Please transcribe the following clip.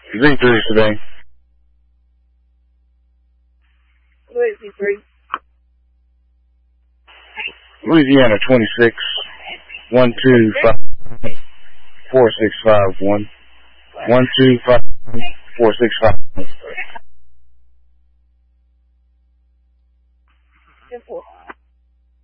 Z3 today. Who is Z3? Louisiana 26 125 4651 125 4651.